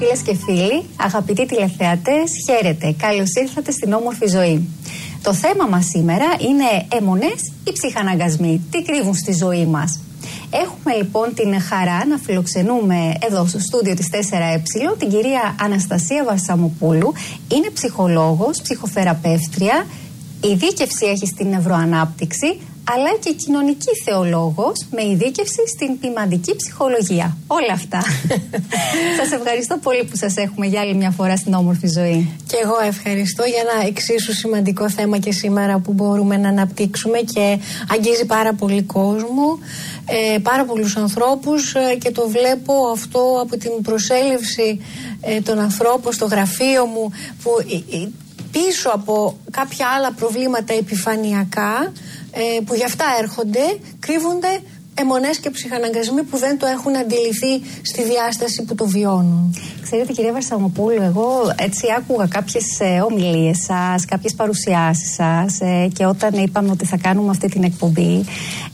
Φίλες και φίλοι, αγαπητοί τηλεθεατές, χαίρετε. Καλώς ήρθατε στην όμορφη ζωή. Το θέμα μας σήμερα είναι αιμονές ή ψυχαναγκασμοί. Τι κρύβουν στη ζωή μας. Έχουμε λοιπόν την χαρά να φιλοξενούμε εδώ στο στούντιο της 4Ε την κυρία Αναστασία Βαρσαμοπούλου. Είναι ψυχολόγος, ψυχοθεραπεύτρια, ειδίκευση έχει στην νευροανάπτυξη, αλλά και κοινωνική θεολόγος με ειδίκευση στην ποιμαντική ψυχολογία. Όλα αυτά. Σας ευχαριστώ πολύ που σας έχουμε για άλλη μια φορά στην όμορφη ζωή. Και εγώ ευχαριστώ για ένα εξίσου σημαντικό θέμα και σήμερα που μπορούμε να αναπτύξουμε και αγγίζει πάρα πολύ κόσμο, πάρα πολλούς ανθρώπους, και το βλέπω αυτό από την προσέλευση των ανθρώπων στο γραφείο μου, που πίσω από κάποια άλλα προβλήματα επιφανειακά που γι' αυτά έρχονται, κρύβονται αιμονές και ψυχαναγκασμοί που δεν το έχουν αντιληφθεί στη διάσταση που το βιώνουν. Ξέρετε, κυρία Βαρσαμοπούλου, εγώ έτσι άκουγα κάποιες ομιλίες σας, κάποιες παρουσιάσεις σας, και όταν είπαμε ότι θα κάνουμε αυτή την εκπομπή,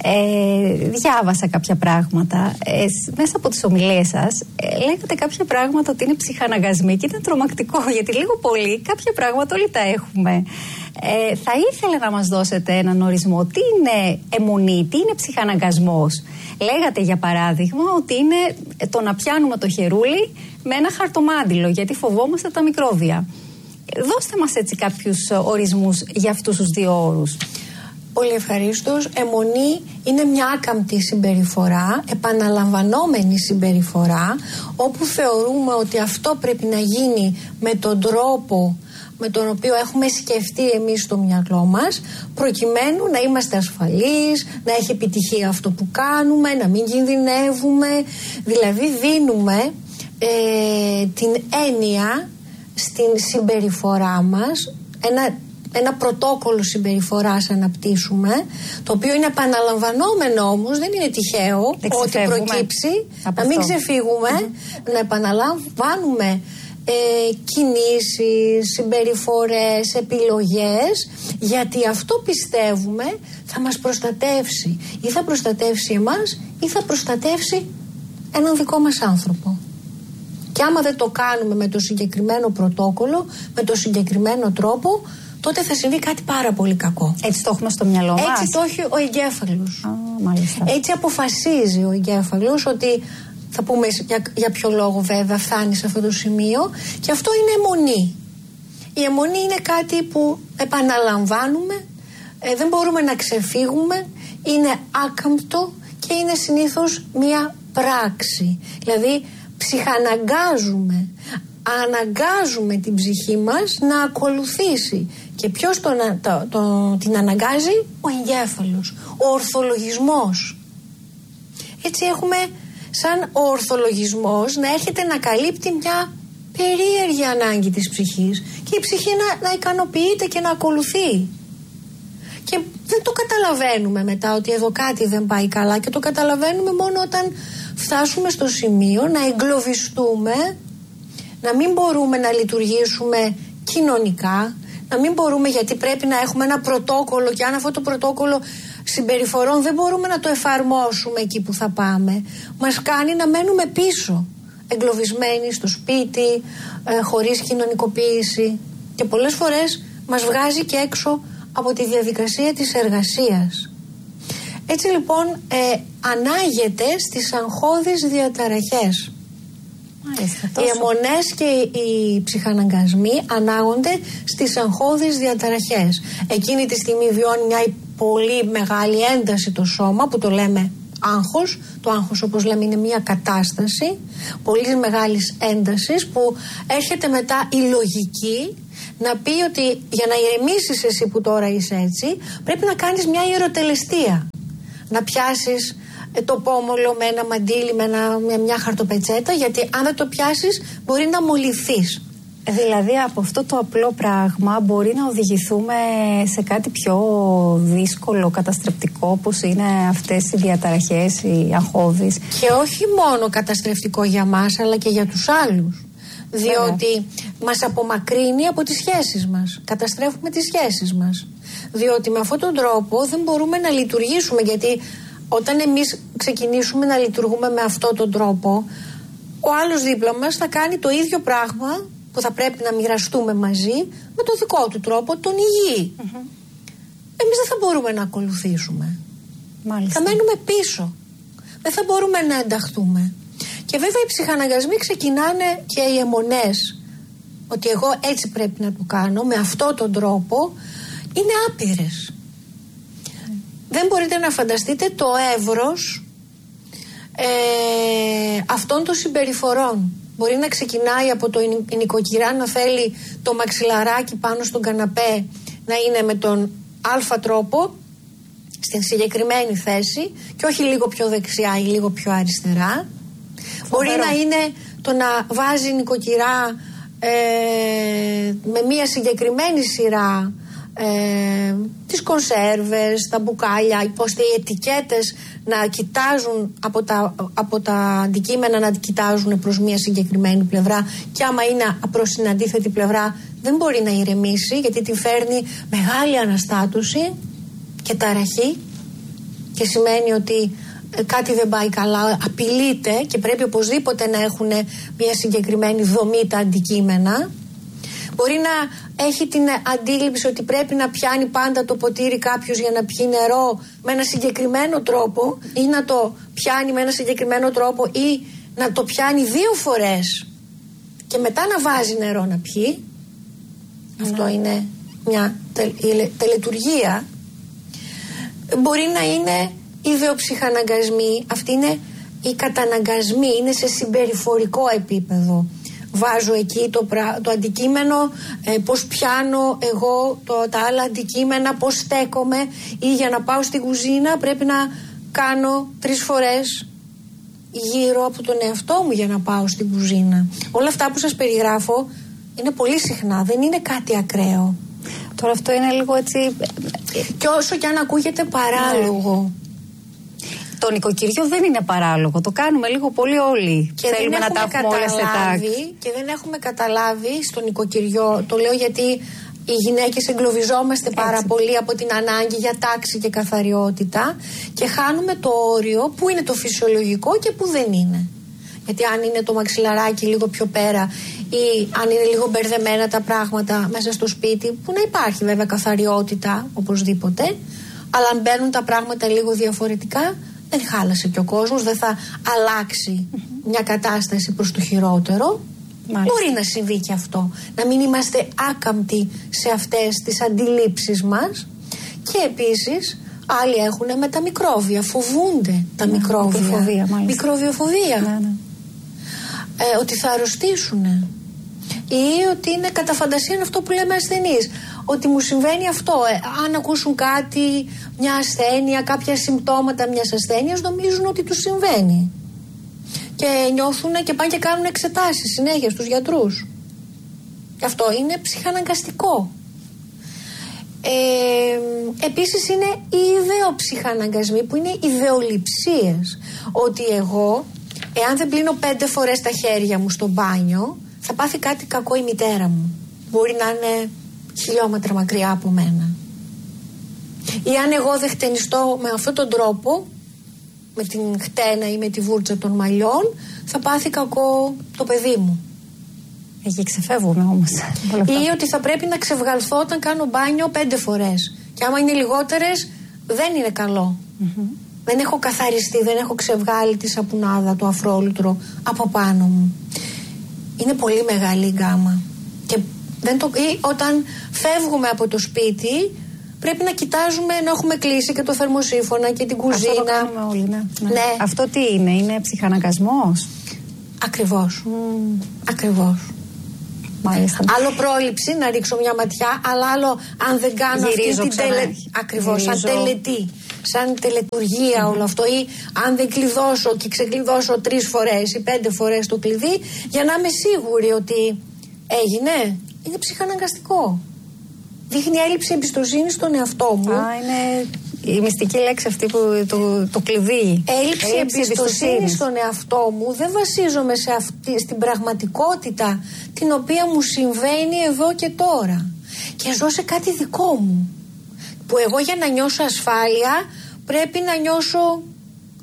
διάβασα κάποια πράγματα. Μέσα από τις ομιλίες σας λέγατε κάποια πράγματα ότι είναι ψυχαναγκασμοί και ήταν τρομακτικό, γιατί λίγο πολύ κάποια πράγματα όλοι τα έχουμε. Θα ήθελα να μας δώσετε έναν ορισμό. Τι είναι αιμονή, τι είναι ψυχαναγκασμός. Λέγατε για παράδειγμα ότι είναι το να πιάνουμε το χερούλι με ένα χαρτομάντιλο, γιατί φοβόμαστε τα μικρόβια. Δώστε μας έτσι κάποιους ορισμούς για αυτούς τους δύο όρους. Πολύ ευχαρίστως. Αιμονή είναι μια άκαμπτη συμπεριφορά, επαναλαμβανόμενη συμπεριφορά, όπου θεωρούμε ότι αυτό πρέπει να γίνει με τον τρόπο με τον οποίο έχουμε σκεφτεί εμείς στο μυαλό μας, προκειμένου να είμαστε ασφαλείς, να έχει επιτυχία αυτό που κάνουμε, να μην κινδυνεύουμε. Δηλαδή δίνουμε την έννοια στην συμπεριφορά μας, ένα πρωτόκολλο συμπεριφοράς αναπτύσσουμε, το οποίο είναι επαναλαμβανόμενο όμως, δεν είναι τυχαίο ότι προκύψει, να μην ξεφύγουμε, να επαναλαμβάνουμε κινήσεις, συμπεριφορές, επιλογές, γιατί αυτό πιστεύουμε θα μας προστατεύσει, ή θα προστατεύσει εμάς ή θα προστατεύσει έναν δικό μας άνθρωπο. Και άμα δεν το κάνουμε με το συγκεκριμένο πρωτόκολλο, με το συγκεκριμένο τρόπο, τότε θα συμβεί κάτι πάρα πολύ κακό. Έτσι το έχουμε στο μυαλό μας. Έτσι το έχει ο εγκέφαλος. Μάλιστα. Έτσι αποφασίζει ο εγκέφαλος ότι, θα πούμε για ποιο λόγο βέβαια φτάνει σε αυτό το σημείο, και αυτό είναι αιμονή. Η αιμονή είναι κάτι που επαναλαμβάνουμε, δεν μπορούμε να ξεφύγουμε, είναι άκαμπτο και είναι συνήθως μία πράξη. Δηλαδή αναγκάζουμε την ψυχή μας να ακολουθήσει. Και ποιος την αναγκάζει? Ο εγκέφαλος, ο ορθολογισμός. Έτσι έχουμε σαν ο ορθολογισμός να έρχεται να καλύπτει μια περίεργη ανάγκη της ψυχής, και η ψυχή να ικανοποιείται και να ακολουθεί. Και δεν το καταλαβαίνουμε μετά ότι εδώ κάτι δεν πάει καλά, και το καταλαβαίνουμε μόνο όταν φτάσουμε στο σημείο να εγκλωβιστούμε, να μην μπορούμε να λειτουργήσουμε κοινωνικά, να μην μπορούμε, γιατί πρέπει να έχουμε ένα πρωτόκολλο, και αν αυτό το πρωτόκολλο συμπεριφορών δεν μπορούμε να το εφαρμόσουμε εκεί που θα πάμε, μας κάνει να μένουμε πίσω, εγκλωβισμένοι στο σπίτι, χωρίς κοινωνικοποίηση, και πολλές φορές μας βγάζει και έξω από τη διαδικασία της εργασίας. Έτσι λοιπόν ανάγεται στις αγχώδεις διαταραχές. Οι αιμονές και οι ψυχαναγκασμοί ανάγονται στις αγχώδεις διαταραχές. Εκείνη τη στιγμή βιώνει μια πολύ μεγάλη ένταση το σώμα, που το λέμε άγχος. Το άγχος, όπως λέμε, είναι μια κατάσταση πολύ μεγάλης έντασης, που έρχεται μετά η λογική να πει ότι για να ηρεμήσεις εσύ που τώρα είσαι έτσι, πρέπει να κάνεις μια ιεροτελεστία. Να πιάσεις το πόμολο με ένα μαντίλι, με μια χαρτοπετσέτα, γιατί αν δεν το πιάσεις μπορεί να μολυθείς. Δηλαδή από αυτό το απλό πράγμα μπορεί να οδηγηθούμε σε κάτι πιο δύσκολο, καταστρεπτικό, όπως είναι αυτές οι διαταραχές, οι αγχώδεις. Και όχι μόνο καταστρεφτικό για μας, αλλά και για τους άλλους. Διότι μας απομακρύνει από τις σχέσεις μας. Καταστρέφουμε τις σχέσεις μας. Διότι με αυτόν τον τρόπο δεν μπορούμε να λειτουργήσουμε, γιατί όταν εμείς ξεκινήσουμε να λειτουργούμε με αυτόν τον τρόπο, ο άλλος δίπλα μας θα κάνει το ίδιο πράγμα που θα πρέπει να μοιραστούμε μαζί με το δικό του τρόπο, τον υγιή. Εμείς δεν θα μπορούμε να ακολουθήσουμε. Μάλιστα. Θα μένουμε πίσω. Δεν θα μπορούμε να ενταχθούμε. Και βέβαια οι ψυχαναγκασμοί ξεκινάνε και οι αιμονές ότι εγώ έτσι πρέπει να το κάνω, με αυτόν τον τρόπο, είναι άπειρες. Δεν μπορείτε να φανταστείτε το εύρος αυτών των συμπεριφορών. Μπορεί να ξεκινάει από το η νοικοκυρά να θέλει το μαξιλαράκι πάνω στον καναπέ να είναι με τον αλφα τρόπο, στην συγκεκριμένη θέση και όχι λίγο πιο δεξιά ή λίγο πιο αριστερά. Μπορεί να είναι το να βάζει η νοικοκυρά με μια συγκεκριμένη σειρά τις κονσέρβες, τα μπουκάλια, ώστε οι ετικέτες να κοιτάζουν από τα αντικείμενα, να κοιτάζουν προς μια συγκεκριμένη πλευρά, και άμα είναι προς την αντίθετη πλευρά δεν μπορεί να ηρεμήσει, γιατί την φέρνει μεγάλη αναστάτωση και ταραχή και σημαίνει ότι κάτι δεν πάει καλά, απειλείται και πρέπει οπωσδήποτε να έχουν μια συγκεκριμένη δομή τα αντικείμενα. Μπορεί να έχει την αντίληψη ότι πρέπει να πιάνει πάντα το ποτήρι κάποιος για να πιει νερό με ένα συγκεκριμένο τρόπο, ή να το πιάνει με ένα συγκεκριμένο τρόπο, ή να το πιάνει 2 φορές και μετά να βάζει νερό να πιει. Αυτό είναι μια τελετουργία. Μπορεί να είναι ιδεοψυχαναγκασμοί, αυτοί είναι οι καταναγκασμοί, είναι σε συμπεριφορικό επίπεδο. Βάζω εκεί το αντικείμενο, πώς πιάνω εγώ τα άλλα αντικείμενα, πώς στέκομαι, ή για να πάω στην κουζίνα πρέπει να κάνω 3 φορές γύρω από τον εαυτό μου για να πάω στην κουζίνα. Όλα αυτά που σας περιγράφω είναι πολύ συχνά, δεν είναι κάτι ακραίο. Τώρα αυτό είναι λίγο έτσι... Και όσο κι αν ακούγεται παράλογο. Το νοικοκυριό δεν είναι παράλογο. Το κάνουμε λίγο πολύ όλοι. Και θέλουμε να τα έχουμε όλα σε τάξη. Και δεν έχουμε καταλάβει στο νοικοκυριό, το λέω γιατί οι γυναίκες εγκλωβιζόμαστε πάρα πολύ από την ανάγκη για τάξη και καθαριότητα και χάνουμε το όριο που είναι το φυσιολογικό και που δεν είναι. Γιατί αν είναι το μαξιλαράκι λίγο πιο πέρα ή αν είναι λίγο μπερδεμένα τα πράγματα μέσα στο σπίτι, που να υπάρχει βέβαια καθαριότητα οπωσδήποτε, αλλά αν μπαίνουν τα πράγματα λίγο διαφορετικά, δεν χάλασε και ο κόσμος, δεν θα αλλάξει μια κατάσταση προς το χειρότερο. Μάλιστα. Μπορεί να συμβεί και αυτό. Να μην είμαστε άκαμπτοι σε αυτές τις αντιλήψεις μας. Και επίσης άλλοι έχουν με τα μικρόβια, φοβούνται τα μικρόβια. Μικροβιοφοβία. Ότι θα αρρωστήσουν. Ή ότι είναι κατά φαντασία αυτό που λέμε ασθενείς. Ότι μου συμβαίνει αυτό. Αν ακούσουν κάτι, μια ασθένεια, κάποια συμπτώματα μιας ασθένειας, νομίζουν ότι τους συμβαίνει. Και νιώθουν και πάνε και κάνουν εξετάσεις συνέχεια στους γιατρούς. Και αυτό είναι ψυχαναγκαστικό. Επίσης είναι οι ιδεοψυχαναγκασμοί, που είναι ιδεολειψίες. Ότι εγώ, εάν δεν πλύνω 5 φορές τα χέρια μου στο μπάνιο, θα πάθει κάτι κακό η μητέρα μου. Μπορεί να είναι χιλιόμετρα μακριά από μένα. Ή αν εγώ δεν χτενιστώ με αυτόν τον τρόπο, με την χτένα ή με τη βούρτσα των μαλλιών, θα πάθει κακό το παιδί μου. Εκεί ξεφεύγουμε όμως. Ή ότι θα πρέπει να ξευγαλθώ όταν κάνω μπάνιο 5 φορές. Και άμα είναι λιγότερες, δεν είναι καλό. Δεν έχω καθαριστεί, δεν έχω ξεβγάλει τη σαπουνάδα, το αφρόλουτρο από πάνω μου. Είναι πολύ μεγάλη η γκάμα. Και ή όταν φεύγουμε από το σπίτι, πρέπει να κοιτάζουμε να έχουμε κλείσει και το θερμοσύφωνα και την κουζίνα. Αυτό το κάνουμε όλοι, ναι. Αυτό τι είναι ψυχαναγκασμός? Ακριβώς. Ακριβώς. Μάλιστα. Άλλο πρόληψη, να ρίξω μια ματιά, αλλά άλλο αν δεν κάνω γυρίζω αυτή την Ακριβώς, σαν τελετή, σαν τελετουργία όλο αυτό. Ή αν δεν κλειδώσω και ξεκλειδώσω 3 φορές ή 5 φορές το κλειδί, για να είμαι σίγουρη ότι έγινε. Είναι ψυχαναγκαστικό. Δείχνει έλλειψη εμπιστοσύνη στον εαυτό μου. Είναι η μυστική λέξη αυτή που το κλειδί. Έλλειψη εμπιστοσύνη στον εαυτό μου. Δεν βασίζομαι στην πραγματικότητα την οποία μου συμβαίνει εδώ και τώρα. Και ζω σε κάτι δικό μου. Που εγώ για να νιώσω ασφάλεια πρέπει να νιώσω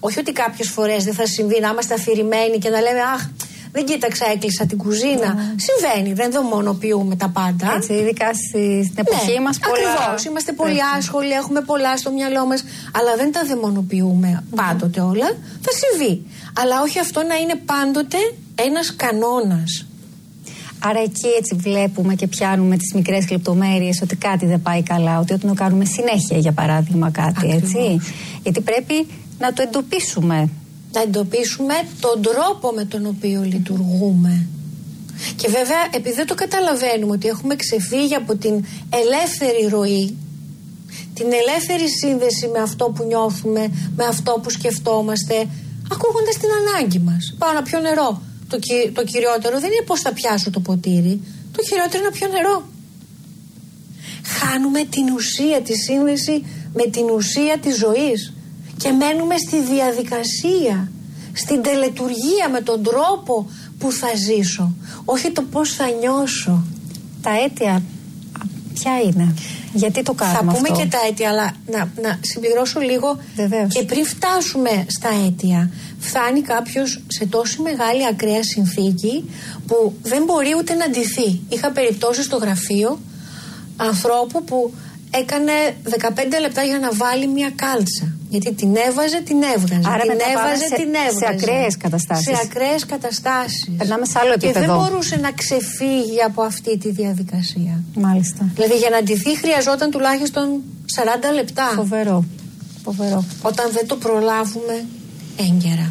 Όχι ότι κάποιες φορές δεν θα συμβεί να είμαστε αφηρημένοι και να λέμε αχ, δεν κοίταξα, έκλεισα την κουζίνα. Συμβαίνει, δεν δαιμονοποιούμε τα πάντα. Έτσι, ειδικά στην εποχή μας. Ακριβώς, είμαστε πολύ άσχολοι, έχουμε πολλά στο μυαλό μας, αλλά δεν τα δαιμονοποιούμε πάντοτε όλα. Θα συμβεί. Αλλά όχι αυτό να είναι πάντοτε ένας κανόνας. Άρα εκεί έτσι βλέπουμε και πιάνουμε τις μικρές λεπτομέρειες ότι κάτι δεν πάει καλά, ότι όταν το κάνουμε συνέχεια για παράδειγμα κάτι. Έτσι. Γιατί πρέπει να το εντοπίσουμε. Να εντοπίσουμε τον τρόπο με τον οποίο λειτουργούμε. Και βέβαια επειδή δεν το καταλαβαίνουμε ότι έχουμε ξεφύγει από την ελεύθερη ροή, την ελεύθερη σύνδεση με αυτό που νιώθουμε, με αυτό που σκεφτόμαστε, ακούγοντας την ανάγκη μας. Πάω να πιω νερό. Το κυριότερο δεν είναι πώς θα πιάσω το ποτήρι. Το κυριότερο είναι να πιω νερό. Χάνουμε την ουσία, τη σύνδεση με την ουσία της ζωής και μένουμε στη διαδικασία, στην τελετουργία, με τον τρόπο που θα ζήσω, όχι το πώς θα νιώσω. Τα αίτια ποια είναι, γιατί το κάνουμε αυτό? Θα πούμε και τα αίτια, αλλά να συμπληρώσω λίγο. Βεβαίως. Και πριν φτάσουμε στα αίτια, φτάνει κάποιος σε τόση μεγάλη ακραία συνθήκη που δεν μπορεί ούτε να ντυθεί. Είχα περιπτώσεις στο γραφείο ανθρώπου που έκανε 15 λεπτά για να βάλει μια κάλτσα. Γιατί την έβαζε, την έβγαζε. Άρα την έβαζε, την έβγαζε. Σε ακραίες καταστάσεις. Σε ακραίες καταστάσεις. Περνάμε σε άλλο επίπεδο. Και δεν μπορούσε να ξεφύγει από αυτή τη διαδικασία. Μάλιστα. Δηλαδή για να ντυθεί χρειαζόταν τουλάχιστον 40 λεπτά. Φοβερό. Όταν δεν το προλάβουμε έγκαιρα.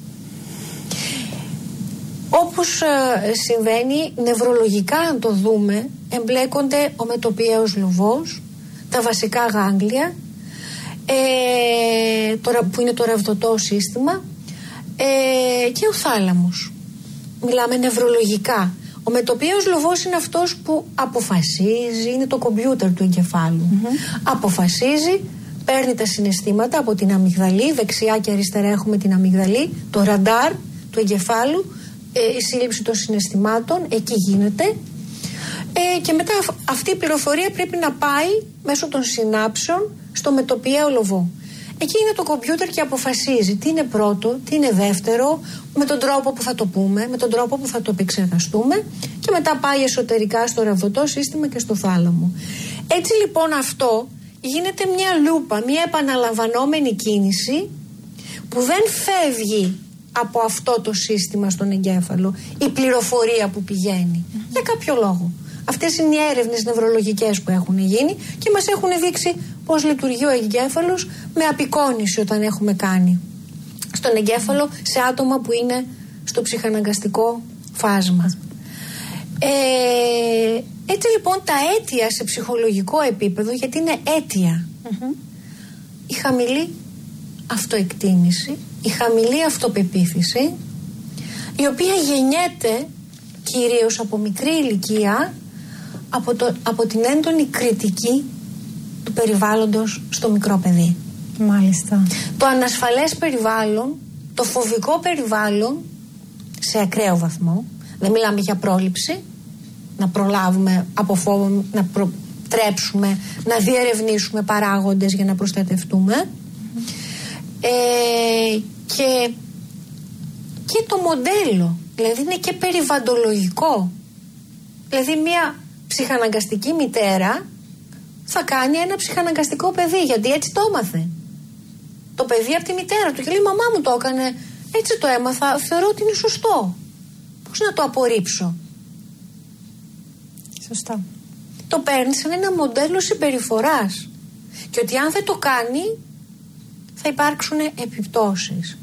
Όπως συμβαίνει νευρολογικά, αν το δούμε, εμπλέκονται ο μετοπιαίος λοβός, τα βασικά γάγγλια, που είναι το ρευδωτό σύστημα, και ο θάλαμος. Μιλάμε νευρολογικά. Ο μετοπιαίος λοβός είναι αυτός που αποφασίζει, είναι το κομπιούτερ του εγκεφάλου. Αποφασίζει, παίρνει τα συναισθήματα από την αμυγδαλή, δεξιά και αριστερά έχουμε την αμυγδαλή, το ραντάρ του εγκεφάλου, η σύλληψη των συναισθημάτων, εκεί γίνεται. Και μετά αυτή η πληροφορία πρέπει να πάει μέσω των συνάψεων στο μετοπιαίο λοβό. Εκεί είναι το κομπιούτερ και αποφασίζει τι είναι πρώτο, τι είναι δεύτερο, με τον τρόπο που θα το πούμε, με τον τρόπο που θα το επεξεργαστούμε, και μετά πάει εσωτερικά στο ρευδωτό σύστημα και στο θάλαμο. Έτσι λοιπόν αυτό γίνεται μια λούπα, μια επαναλαμβανόμενη κίνηση που δεν φεύγει από αυτό το σύστημα στον εγκέφαλο, η πληροφορία που πηγαίνει. Για κάποιο λόγο. Αυτές είναι οι έρευνες νευρολογικές που έχουν γίνει και μας έχουν δείξει πώς λειτουργεί ο εγκέφαλος με απεικόνηση όταν έχουμε κάνει στον εγκέφαλο σε άτομα που είναι στο ψυχαναγκαστικό φάσμα. Έτσι λοιπόν τα αίτια σε ψυχολογικό επίπεδο, γιατί είναι αίτια, η χαμηλή αυτοεκτίμηση, η χαμηλή αυτοπεποίθηση, η οποία γεννιέται κυρίως από μικρή ηλικία από την έντονη κριτική του περιβάλλοντος στο μικρό παιδί. Μάλιστα. Το ανασφαλές περιβάλλον, το φοβικό περιβάλλον σε ακραίο βαθμό, δεν μιλάμε για πρόληψη, να προλάβουμε από φόβο, να προτρέψουμε, να διερευνήσουμε παράγοντες για να προστατευτούμε, και το μοντέλο, δηλαδή είναι και περιβαλλοντολογικό. Δηλαδή μια ψυχαναγκαστική μητέρα θα κάνει ένα ψυχαναγκαστικό παιδί, γιατί έτσι το έμαθε το παιδί από τη μητέρα του και λέει μαμά μου το έκανε, έτσι το έμαθα, θεωρώ ότι είναι σωστό, πώς να το απορρίψω? Σωστά. Το παίρνει σαν ένα μοντέλο συμπεριφοράς και ότι αν δεν το κάνει θα υπάρξουν επιπτώσεις.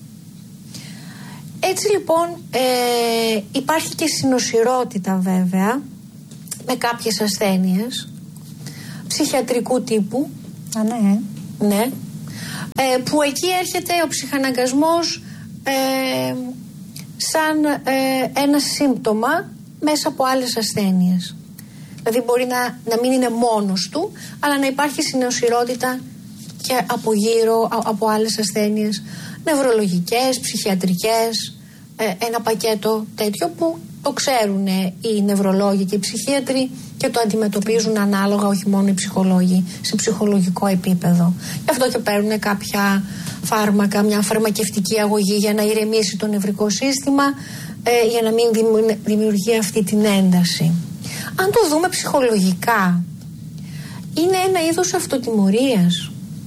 Έτσι λοιπόν υπάρχει και συνοσυρότητα βέβαια με κάποιες ασθένειες ψυχιατρικού τύπου. Ναι. Που εκεί έρχεται ο ψυχαναγκασμός σαν ένα σύμπτωμα μέσα από άλλες ασθένειες. Δηλαδή μπορεί να μην είναι μόνος του, αλλά να υπάρχει συνοσυρότητα και από γύρω από άλλες ασθένειες νευρολογικές, ψυχιατρικές, ένα πακέτο τέτοιο που το ξέρουν οι νευρολόγοι και οι ψυχίατροι και το αντιμετωπίζουν ανάλογα, όχι μόνο οι ψυχολόγοι, σε ψυχολογικό επίπεδο. Γι' αυτό και παίρνουν κάποια φάρμακα, μια φαρμακευτική αγωγή για να ηρεμήσει το νευρικό σύστημα, για να μην δημιουργεί αυτή την ένταση. Αν το δούμε ψυχολογικά, είναι ένα είδος αυτοτιμωρίας.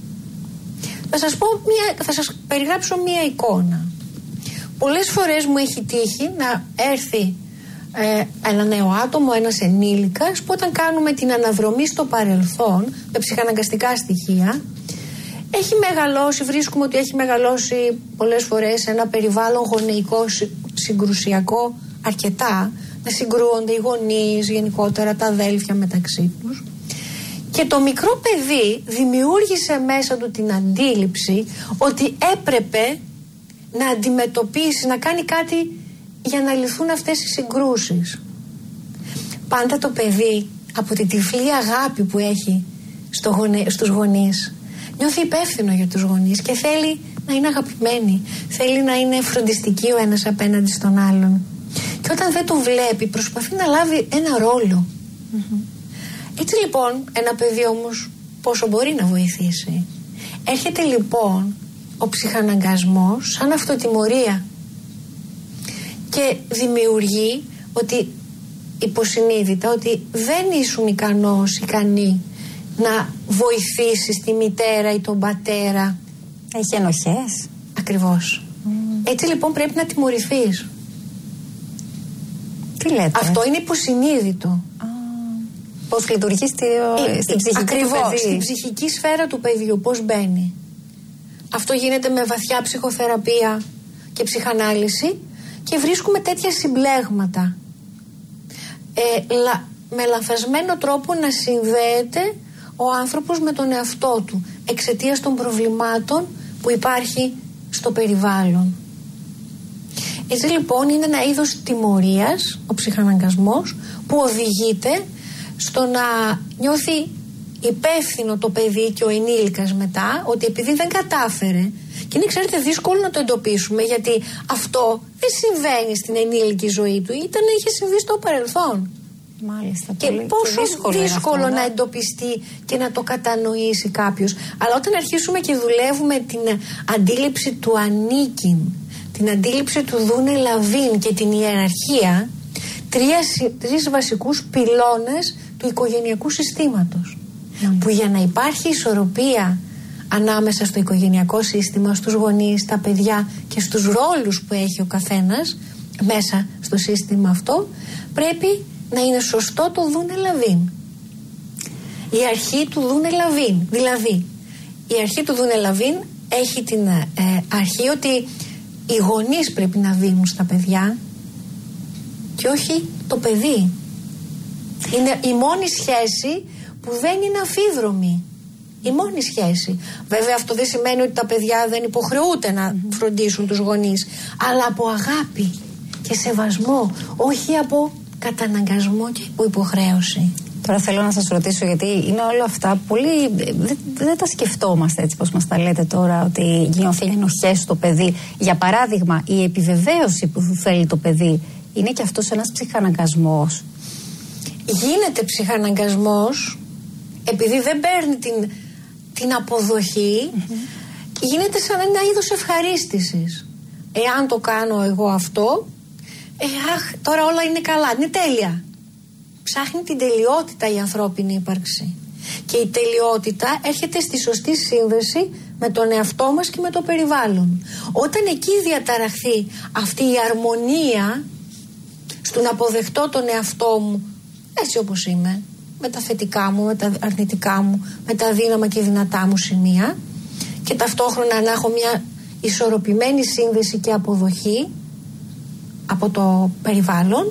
Θα σας περιγράψω μία εικόνα. Πολλές φορές μου έχει τύχει να έρθει ένα νέο άτομο, ένας ενήλικας, που όταν κάνουμε την αναδρομή στο παρελθόν με ψυχαναγκαστικά στοιχεία, έχει μεγαλώσει, βρίσκουμε ότι έχει μεγαλώσει πολλές φορές σε ένα περιβάλλον γονεϊκό συγκρουσιακό αρκετά, να συγκρούονται οι γονείς, γενικότερα τα αδέλφια μεταξύ τους. Και το μικρό παιδί δημιούργησε μέσα του την αντίληψη ότι έπρεπε να αντιμετωπίσει, να κάνει κάτι για να λυθούν αυτές οι συγκρούσεις. Πάντα το παιδί, από τη τυφλή αγάπη που έχει στους γονείς, νιώθει υπεύθυνο για τους γονείς και θέλει να είναι αγαπημένη, θέλει να είναι φροντιστική ο ένας απέναντι στον άλλον. Και όταν δεν το βλέπει, προσπαθεί να λάβει ένα ρόλο. Έτσι λοιπόν, ένα παιδί όμως πόσο μπορεί να βοηθήσει? Έρχεται λοιπόν ο ψυχαναγκασμός σαν αυτοτιμωρία και δημιουργεί ότι υποσυνείδητα ότι δεν ήσουν ικανή να βοηθήσεις τη μητέρα ή τον πατέρα. Έχει ενοχές. Ακριβώς. Έτσι λοιπόν πρέπει να τιμωρηθείς. Τι λέτε? Αυτό είναι υποσυνείδητο. Πώς λειτουργεί στην ψυχική ακριβώς, του παιδί. στην ψυχική σφαίρα του παιδιού, πώς μπαίνει. Αυτό γίνεται με βαθιά ψυχοθεραπεία και ψυχανάλυση και βρίσκουμε τέτοια συμπλέγματα. Με λανθασμένο τρόπο να συνδέεται ο άνθρωπος με τον εαυτό του εξαιτίας των προβλημάτων που υπάρχει στο περιβάλλον. Έτσι λοιπόν είναι ένα είδος τιμωρίας, ο ψυχαναγκασμός, που οδηγείται στο να νιώθει υπεύθυνο το παιδί και ο ενήλικας μετά, ότι επειδή δεν κατάφερε, και είναι ξέρετε δύσκολο να το εντοπίσουμε, γιατί αυτό δεν συμβαίνει στην ενήλικη ζωή του, είχε συμβεί στο παρελθόν. Μάλιστα, και πόσο δύσκολο να εντοπιστεί και να το κατανοήσει κάποιος. Αλλά όταν αρχίσουμε και δουλεύουμε την αντίληψη του ανήκειν, την αντίληψη του δούνε λαβίν και την ιεραρχία, τρεις βασικούς πυλώνες του οικογενειακού συστήματος, που για να υπάρχει ισορροπία ανάμεσα στο οικογενειακό σύστημα, στους γονείς, στα παιδιά και στους ρόλους που έχει ο καθένας μέσα στο σύστημα αυτό, πρέπει να είναι σωστό το δούνε λαβίν. Η αρχή του δούνε λαβίν, δηλαδή η αρχή του δούνε λαβίν έχει την αρχή ότι οι γονείς πρέπει να δίνουν στα παιδιά και όχι το παιδί. Είναι η μόνη σχέση που δεν είναι αμφίδρομη. Η μόνη σχέση. Βέβαια αυτό δεν σημαίνει ότι τα παιδιά δεν υποχρεούνται να φροντίσουν τους γονείς, αλλά από αγάπη και σεβασμό, όχι από καταναγκασμό και από υποχρέωση. Τώρα θέλω να σας ρωτήσω, γιατί είναι όλα αυτά πολύ. Δεν τα σκεφτόμαστε έτσι πως μας τα λέτε τώρα, ότι νιώθει ενοχές στο παιδί. Για παράδειγμα, η επιβεβαίωση που θέλει το παιδί είναι και αυτός ένας ψυχαναγκασμός. Γίνεται ψυχαναγκασμός επειδή δεν παίρνει την αποδοχή, γίνεται σαν ένα είδος ευχαρίστησης. Εάν το κάνω εγώ αυτό, τώρα όλα είναι καλά, είναι τέλεια. Ψάχνει την τελειότητα η ανθρώπινη ύπαρξη. Και η τελειότητα έρχεται στη σωστή σύνδεση με τον εαυτό μας και με το περιβάλλον. Όταν εκεί διαταραχθεί αυτή η αρμονία στο να αποδεχτώ τον εαυτό μου έτσι όπως είμαι, με τα θετικά μου, με τα αρνητικά μου, με τα αδύναμα και δυνατά μου σημεία, και ταυτόχρονα να έχω μια ισορροπημένη σύνδεση και αποδοχή από το περιβάλλον,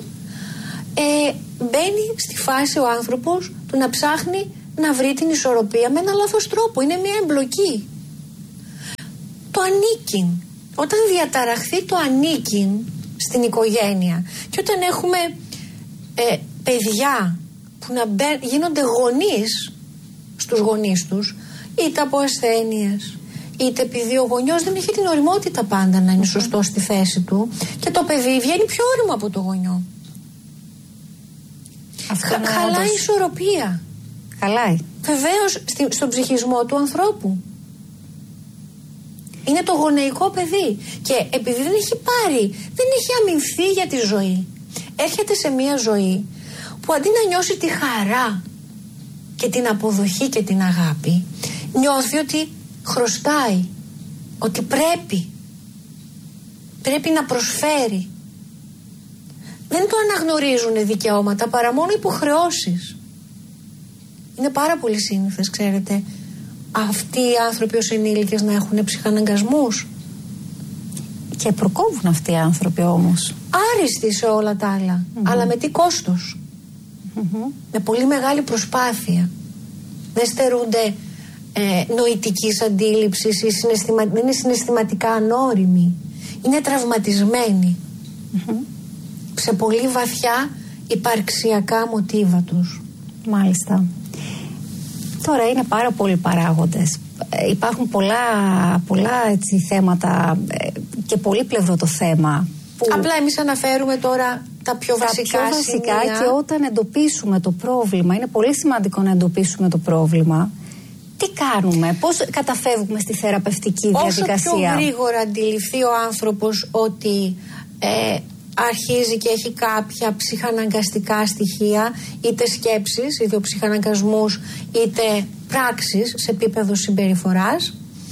μπαίνει στη φάση ο άνθρωπος του να ψάχνει να βρει την ισορροπία με ένα λάθος τρόπο. Είναι μια εμπλοκή. Το ανήκειν. Όταν διαταραχθεί το ανήκειν στην οικογένεια και όταν έχουμε παιδιά που γίνονται γονείς στους γονείς τους, είτε από ασθένειες, είτε επειδή ο γονιός δεν έχει την ωριμότητα πάντα να είναι σωστό στη θέση του, και το παιδί βγαίνει πιο ώριμο από το γονιό. Χαλάει η ισορροπία. Χαλάει. Βεβαίως στον ψυχισμό του ανθρώπου. Είναι το γονεϊκό παιδί. Και επειδή δεν έχει αμυνθεί για τη ζωή, έρχεται σε μια ζωή που αντί να νιώσει τη χαρά και την αποδοχή και την αγάπη, νιώθει ότι χρωστάει, ότι πρέπει να προσφέρει. Δεν το αναγνωρίζουν δικαιώματα παρά μόνο υποχρεώσεις. Είναι πάρα πολύ σύνηθες, ξέρετε, αυτοί οι άνθρωποι ως ενήλικες να έχουν ψυχαναγκασμούς. Και προκόβουν αυτοί οι άνθρωποι όμως. Άριστοι σε όλα τα άλλα. Αλλά με τι κόστος? Με πολύ μεγάλη προσπάθεια. Δεν στερούνται νοητικής αντίληψης ή δεν είναι συναισθηματικά ανώριμοι. Είναι τραυματισμένοι σε πολύ βαθιά υπαρξιακά μοτίβα τους. Μάλιστα. Τώρα είναι πάρα πολλοί παράγοντες. Υπάρχουν πολλά έτσι, θέματα και πολύπλευρο το θέμα. Που απλά εμείς αναφέρουμε τώρα τα πιο βασικά σημεία. Και όταν εντοπίσουμε το πρόβλημα, είναι πολύ σημαντικό να εντοπίσουμε το πρόβλημα. Τι κάνουμε, πώς καταφεύγουμε στη θεραπευτική διαδικασία? Όσο πιο γρήγορα αντιληφθεί ο άνθρωπος ότι αρχίζει και έχει κάποια ψυχαναγκαστικά στοιχεία, είτε σκέψεις, είτε ψυχαναγκασμούς, είτε πράξεις σε επίπεδο συμπεριφοράς,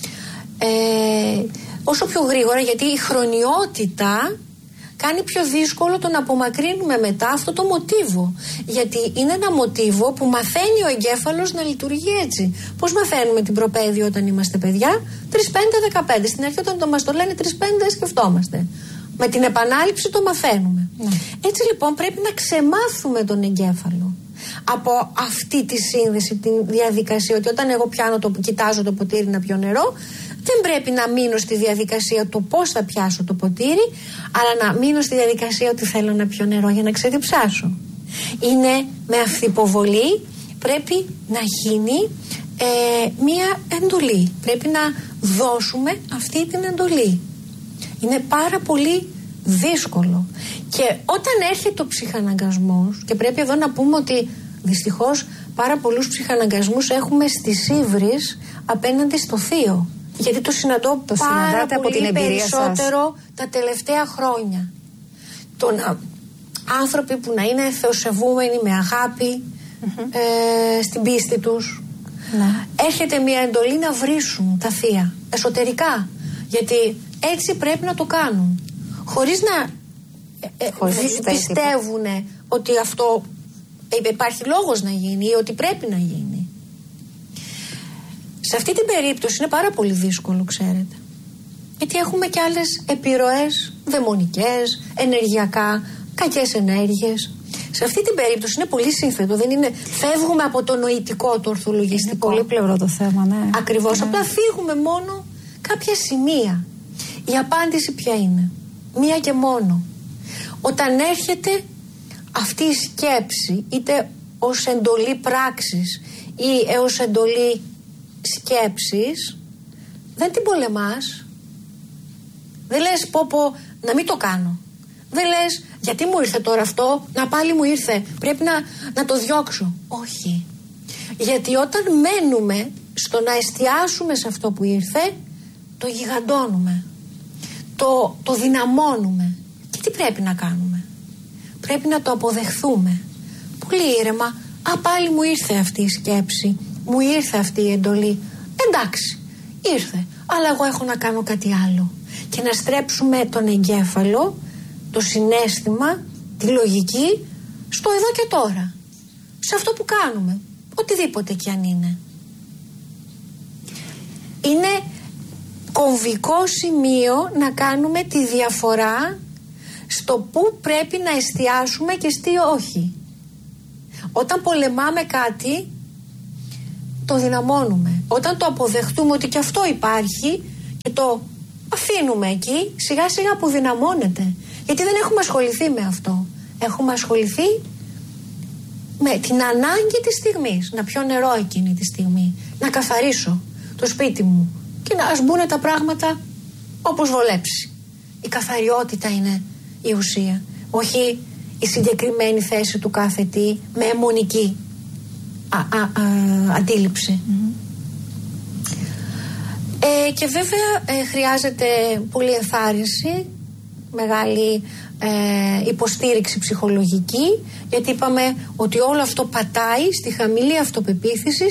όσο πιο γρήγορα, γιατί η χρονιότητα κάνει πιο δύσκολο το να απομακρύνουμε μετά αυτό το μοτίβο. Γιατί είναι ένα μοτίβο που μαθαίνει ο εγκέφαλος να λειτουργεί έτσι. Πώς μαθαίνουμε την προπαίδεια όταν είμαστε παιδιά? 3-5-15. Στην αρχή όταν μας το λένε 3-5 σκεφτόμαστε. Με την επανάληψη το μαθαίνουμε. Έτσι λοιπόν πρέπει να ξεμάθουμε τον εγκέφαλο από αυτή τη σύνδεση, τη διαδικασία, ότι όταν εγώ κοιτάζω το ποτήρι να πιω νερό, δεν πρέπει να μείνω στη διαδικασία το πώς θα πιάσω το ποτήρι, αλλά να μείνω στη διαδικασία ότι θέλω να πιω νερό για να ξεδιψάσω. Είναι με αυθυποβολή, πρέπει να γίνει μία εντολή. Πρέπει να δώσουμε αυτή την εντολή. Είναι πάρα πολύ δύσκολο. Και όταν έρχεται ο ψυχαναγκασμός, και πρέπει εδώ να πούμε ότι δυστυχώς πάρα πολλούς ψυχαναγκασμούς έχουμε στις ύβρις απέναντι στο θείο. Γιατί το συναντώ πάρα πολύ από την περισσότερο τα τελευταία χρόνια. Άνθρωποι που να είναι θεοσεβούμενοι με αγάπη στην πίστη τους. Έρχεται μια εντολή να βρίσουν τα θεία εσωτερικά. Γιατί έτσι πρέπει να το κάνουν. Χωρίς να πιστεύουν ότι αυτό υπάρχει λόγος να γίνει ή ότι πρέπει να γίνει. Σε αυτή την περίπτωση είναι πάρα πολύ δύσκολο, ξέρετε. Γιατί έχουμε και άλλες επιρροές δαιμονικές, ενεργειακά, κακές ενέργειες. Σε αυτή την περίπτωση είναι πολύ σύνθετο. Δεν είναι, φεύγουμε από το νοητικό, το ορθολογιστικό. Είναι πολύ πλευρό το θέμα, ναι. Ακριβώς. Απλά φύγουμε μόνο κάποια σημεία. Η απάντηση ποια είναι? Μία και μόνο. Όταν έρχεται αυτή η σκέψη, είτε ως εντολή πράξης ή ως εντολή σκέψης, δεν την πολεμάς. Δεν λες πω να μην το κάνω. Δεν λες γιατί μου ήρθε τώρα αυτό, να πάλι μου ήρθε, πρέπει να το διώξω. Όχι. Γιατί όταν μένουμε στο να εστιάσουμε σε αυτό που ήρθε, το γιγαντώνουμε. Το δυναμώνουμε. Και τι πρέπει να κάνουμε? Πρέπει να το αποδεχθούμε. Πολύ ήρεμα. Πάλι μου ήρθε αυτή η σκέψη. Μου ήρθε αυτή η εντολή. Εντάξει, ήρθε. Αλλά εγώ έχω να κάνω κάτι άλλο. Και να στρέψουμε τον εγκέφαλο, το συναίσθημα, τη λογική, στο εδώ και τώρα. Σε αυτό που κάνουμε. Οτιδήποτε κι αν είναι. Είναι κομβικό σημείο να κάνουμε τη διαφορά στο που πρέπει να εστιάσουμε και τι όχι. Όταν πολεμάμε κάτι, το δυναμώνουμε. Όταν το αποδεχτούμε ότι και αυτό υπάρχει και το αφήνουμε εκεί, σιγά σιγά αποδυναμώνεται. Γιατί δεν έχουμε ασχοληθεί με αυτό. Έχουμε ασχοληθεί με την ανάγκη της στιγμής. Να πιω νερό εκείνη τη στιγμή. Να καθαρίσω το σπίτι μου. Και να μπουν τα πράγματα όπως βολέψει. Η καθαριότητα είναι η ουσία. Όχι η συγκεκριμένη θέση του κάθε τι με αιμονική αντίληψη. Και βέβαια χρειάζεται πολύ ενθάρρυνση, μεγάλη υποστήριξη ψυχολογική, γιατί είπαμε ότι όλο αυτό πατάει στη χαμηλή αυτοπεποίθηση,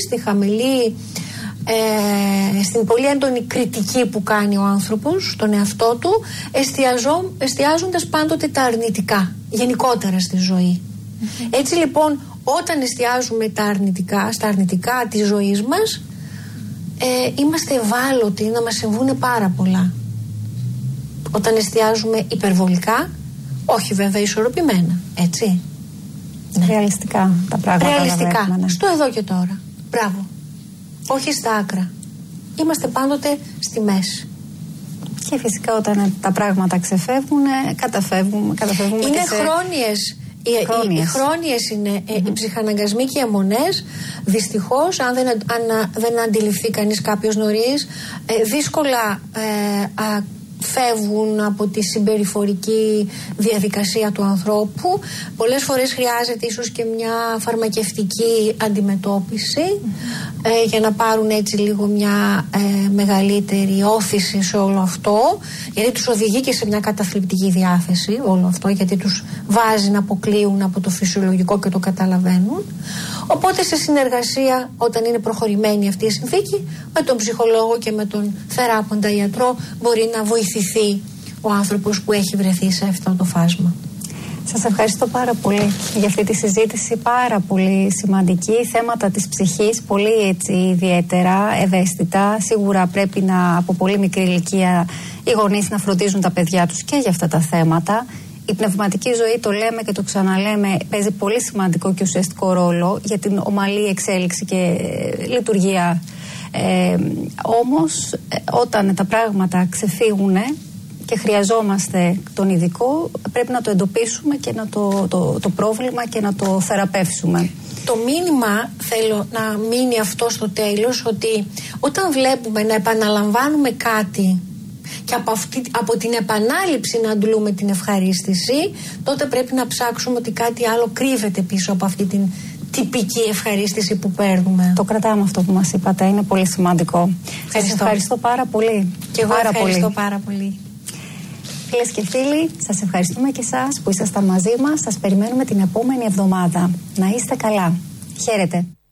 στην πολύ έντονη κριτική που κάνει ο άνθρωπος στον εαυτό του, εστιάζοντας πάντοτε τα αρνητικά γενικότερα στη ζωή. Έτσι λοιπόν, όταν εστιάζουμε στα αρνητικά της ζωής μας, είμαστε ευάλωτοι να μας συμβούν πάρα πολλά. Όταν εστιάζουμε υπερβολικά, όχι βέβαια ισορροπημένα, έτσι. Ρεαλιστικά τα πράγματα. Ρεαλιστικά, στο εδώ και τώρα. Μπράβο. Όχι στα άκρα. Είμαστε πάντοτε στη μέση. Και φυσικά όταν τα πράγματα ξεφεύγουν, καταφεύγουμε. Είναι χρόνιες. Οι χρόνιες είναι οι ψυχαναγκασμοί και οι αιμονές. Δυστυχώς, αν δεν αντιληφθεί κανείς κάποιος νωρίς, δύσκολα φεύγουν από τη συμπεριφορική διαδικασία του ανθρώπου. Πολλές φορές χρειάζεται ίσως και μια φαρμακευτική αντιμετώπιση για να πάρουν έτσι λίγο μια μεγαλύτερη όθηση σε όλο αυτό, γιατί τους οδηγεί και σε μια καταθλιπτική διάθεση όλο αυτό, γιατί τους βάζει να αποκλείουν από το φυσιολογικό και το καταλαβαίνουν. Οπότε σε συνεργασία, όταν είναι προχωρημένη αυτή η συνθήκη, με τον ψυχολόγο και με τον θεράποντα ιατρό, μπορεί να βοηθηθεί ο άνθρωπος που έχει βρεθεί σε αυτό το φάσμα. Σας ευχαριστώ πάρα πολύ για αυτή τη συζήτηση, πάρα πολύ σημαντική. Θέματα της ψυχής, πολύ έτσι ιδιαίτερα ευαίσθητα. Σίγουρα πρέπει από πολύ μικρή ηλικία οι γονείς να φροντίζουν τα παιδιά τους και για αυτά τα θέματα. Η πνευματική ζωή, το λέμε και το ξαναλέμε, παίζει πολύ σημαντικό και ουσιαστικό ρόλο για την ομαλή εξέλιξη και λειτουργία. Όμως, όταν τα πράγματα ξεφύγουν και χρειαζόμαστε τον ειδικό, πρέπει να το εντοπίσουμε και το πρόβλημα και να το θεραπεύσουμε. Το μήνυμα θέλω να μείνει αυτό στο τέλος, ότι όταν βλέπουμε να επαναλαμβάνουμε κάτι και από την επανάληψη να αντλούμε την ευχαρίστηση, τότε πρέπει να ψάξουμε ότι κάτι άλλο κρύβεται πίσω από αυτή την τυπική ευχαρίστηση που παίρνουμε. Το κρατάμε αυτό που μας είπατε, είναι πολύ σημαντικό. Σας ευχαριστώ πάρα πολύ. Και εγώ ευχαριστώ πάρα πολύ. Φίλες και φίλοι, σας ευχαριστούμε και εσάς που ήσασταν μαζί μας. Σας περιμένουμε την επόμενη εβδομάδα. Να είστε καλά. Χαίρετε.